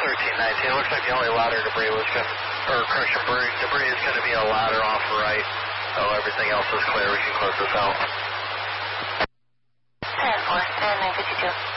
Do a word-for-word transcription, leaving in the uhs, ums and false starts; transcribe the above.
thirteen nineteen. It looks like the only ladder debris was going to, or correction, debris, debris is going to be a ladder off right. So everything else is clear. We can close this out. ten four, and nine fifty-two.